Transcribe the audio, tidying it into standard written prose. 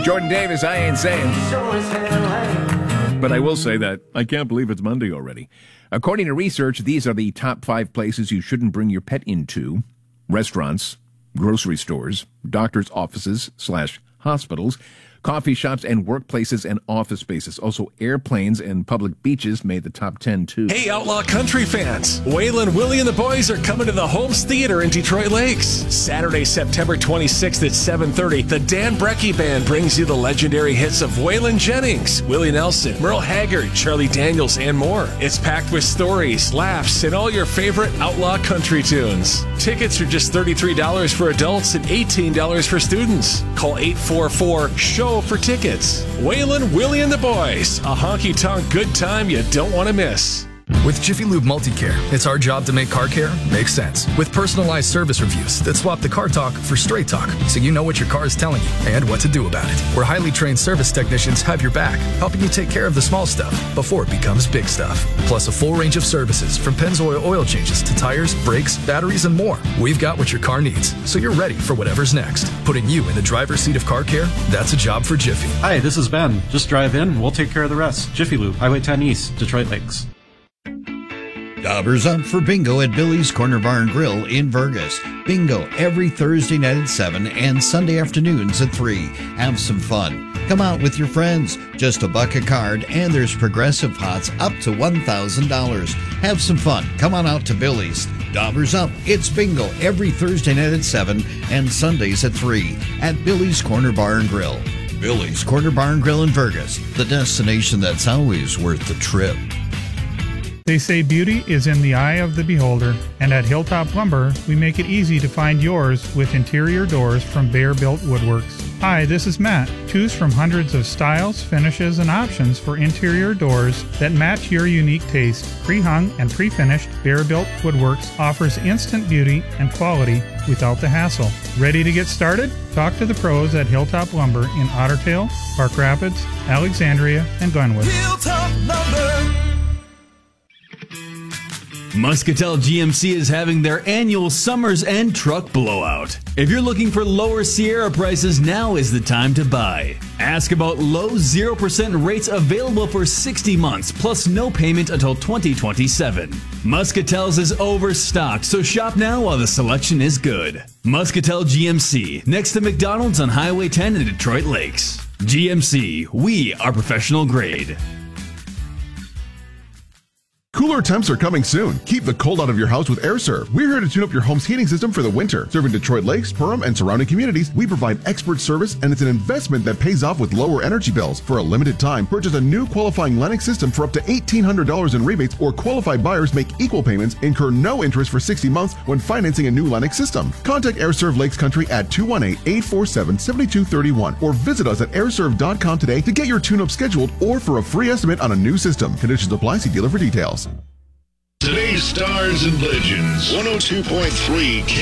Jordan Davis, I ain't saying. But I will say that I can't believe it's Monday already. According to research, these are the top 5 places you shouldn't bring your pet into: restaurants, grocery stores, doctor's offices / hospitals, coffee shops, and workplaces and office spaces. Also, airplanes and public beaches made the top 10, too. Hey, Outlaw Country fans. Waylon, Willie, and the boys are coming to the Holmes Theater in Detroit Lakes. Saturday, September 26th at 7:30, the Dan Brecky Band brings you the legendary hits of Waylon Jennings, Willie Nelson, Merle Haggard, Charlie Daniels, and more. It's packed with stories, laughs, and all your favorite Outlaw Country tunes. Tickets are just $33 for adults and $18 for students. Call 844-SHOW for tickets. Waylon, Willie, and the boys. A honky-tonk good time you don't want to miss. With Jiffy Lube Multicare, it's our job to make car care make sense. With personalized service reviews that swap the car talk for straight talk, so you know what your car is telling you and what to do about it. Where highly trained service technicians have your back, helping you take care of the small stuff before it becomes big stuff. Plus a full range of services from Pennzoil oil changes to tires, brakes, batteries, and more. We've got what your car needs, so you're ready for whatever's next. Putting you in the driver's seat of car care, that's a job for Jiffy. Hi, this is Ben. Just drive in, we'll take care of the rest. Jiffy Lube, Highway 10 East, Detroit Lakes. Dobbers up for bingo at Billy's Corner Bar and Grill in Vergas. Bingo every Thursday night at 7 and Sunday afternoons at 3. Have some fun. Come out with your friends. Just $1 a card, and there's progressive pots up to $1,000. Have some fun. Come on out to Billy's. Dobbers up. It's bingo every Thursday night at 7 and Sundays at 3 at Billy's Corner Bar and Grill. Billy's Corner Bar and Grill in Vergas, the destination that's always worth the trip. They say beauty is in the eye of the beholder, and at Hilltop Lumber, we make it easy to find yours with interior doors from Bear Built Woodworks. Hi, this is Matt. Choose from hundreds of styles, finishes, and options for interior doors that match your unique taste. Pre-hung and pre-finished, Bear Built Woodworks offers instant beauty and quality without the hassle. Ready to get started? Talk to the pros at Hilltop Lumber in Otter Tail, Park Rapids, Alexandria, and Glenwood. Hilltop Lumber. Muscatel GMC is having their annual Summer's End Truck Blowout. If you're looking for lower Sierra prices, now is the time to buy. Ask about low 0% rates available for 60 months, plus no payment until 2027. Muscatel's is overstocked, so shop now while the selection is good. Muscatel GMC, next to McDonald's on Highway 10 in Detroit Lakes. GMC, we are professional grade. Cooler temps are coming soon. Keep the cold out of your house with AirServe. We're here to tune up your home's heating system for the winter. Serving Detroit Lakes, Perham, and surrounding communities, we provide expert service, and it's an investment that pays off with lower energy bills. For a limited time, purchase a new qualifying Lennox system for up to $1,800 in rebates, or qualified buyers make equal payments, incur no interest for 60 months when financing a new Lennox system. Contact AirServe Lakes Country at 218-847-7231 or visit us at airserve.com today to get your tune-up scheduled or for a free estimate on a new system. Conditions apply. See dealer for details. Today's Stars and Legends, 102.3